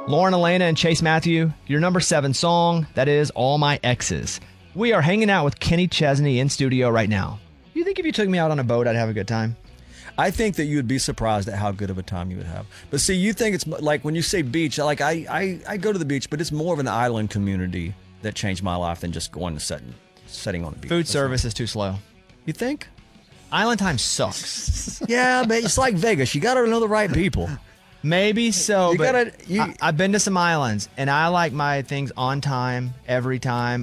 Lauren Elena and Chase Matthew, your number 7 song, that is All My Exes. We are hanging out with Kenny Chesney in studio right now. You think if you took me out on a boat, I'd have a good time? I think that you would be surprised at how good of a time you would have. But see, you think it's like when you say beach, like I go to the beach, but it's more of an island community that changed my life than just going to setting on the beach. Food service is too slow. You think? Island time sucks. Yeah, but it's like Vegas. You got to know the right people. Maybe so, but I've been to some islands, and I like my things on time, every time.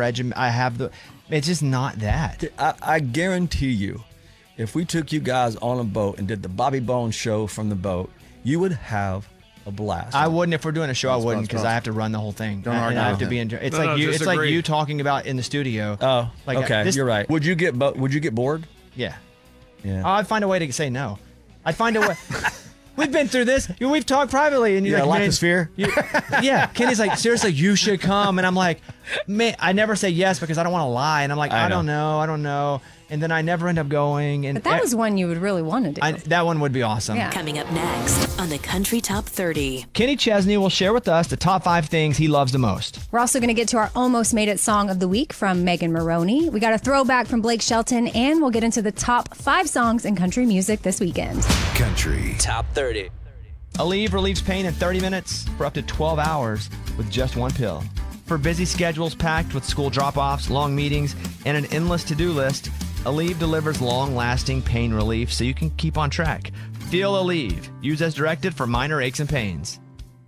It's just not that. I guarantee you, if we took you guys on a boat and did the Bobby Bones show from the boat, you would have a blast. I wouldn't if we're doing a show. I wouldn't because I have to run the whole thing. Don't argue. I have to be in. It's like you talking about in the studio. Oh, like okay, you're right. Would you get bored? Yeah. Yeah. I'd find a way to say no. I'd find a way. We've been through this. We've talked privately, and you're like, life is fear. Yeah. Kenny's like, seriously, you should come, and I'm like, man, I never say yes because I don't want to lie, and I'm like, I don't know. And then I never end up going. And but that was one you would really want to do. That one would be awesome. Yeah. Coming up next on the Country Top 30. Kenny Chesney will share with us the top 5 things he loves the most. We're also going to get to our Almost Made It Song of the Week from Megan Maroney. We got a throwback from Blake Shelton, and we'll get into the top 5 songs in country music this weekend. Country Top 30. Aleve relieves pain in 30 minutes for up to 12 hours with just one pill. For busy schedules packed with school drop-offs, long meetings, and an endless to-do list, Aleve delivers long-lasting pain relief so you can keep on track. Feel Aleve. Use as directed for minor aches and pains.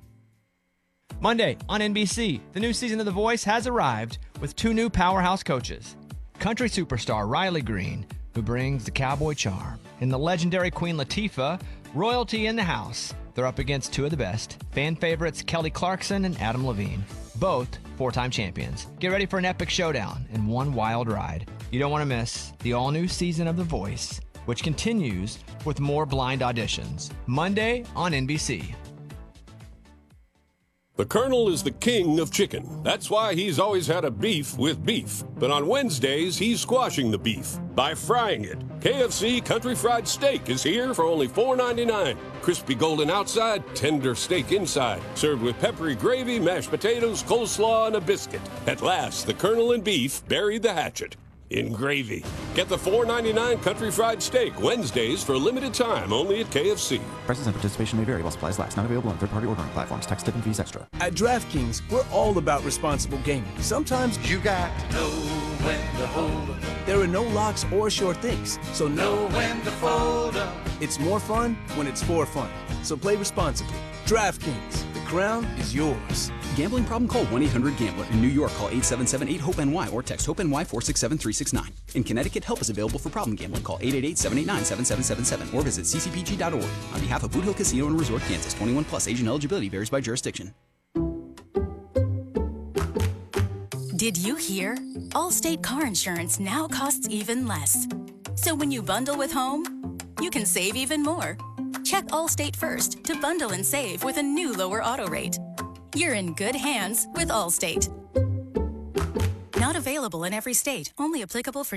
Monday on NBC, the new season of The Voice has arrived with 2 new powerhouse coaches. Country superstar Riley Green, who brings the cowboy charm, and the legendary Queen Latifah, royalty in the house. They're up against 2 of the best, fan favorites Kelly Clarkson and Adam Levine, both 4-time champions. Get ready for an epic showdown and one wild ride. You don't want to miss the all-new season of The Voice, which continues with more blind auditions. Monday on NBC. The Colonel is the king of chicken. That's why he's always had a beef with beef. But on Wednesdays, he's squashing the beef by frying it. KFC Country Fried Steak is here for only $4.99. Crispy golden outside, tender steak inside. Served with peppery gravy, mashed potatoes, coleslaw, and a biscuit. At last, the Colonel and beef buried the hatchet in gravy. Get the $4.99 Country Fried Steak Wednesdays for a limited time only at KFC. Prices and participation may vary while supplies last. Not available on third-party ordering platforms. Tax, tip, and fees extra. At DraftKings, we're all about responsible gaming. Sometimes You got to know when to hold up. there are no locks or sure things, so Know when to fold up. it's more fun when it's for fun. So play responsibly. DraftKings, the crown is yours. Gambling problem? Call 1-800-GAMBLER. In New York, call 877-8-HOPE-NY or text HOPE-NY 467-369. In Connecticut, help is available for problem gambling. Call 888-789-7777 or visit ccpg.org. On behalf of Boot Hill Casino and Resort, Kansas, 21 plus. Age and eligibility varies by jurisdiction. Did you hear? Allstate car insurance now costs even less. So when you bundle with home, you can save even more. Check Allstate first to bundle and save with a new lower auto rate. You're in good hands with Allstate. Not available in every state. Only applicable for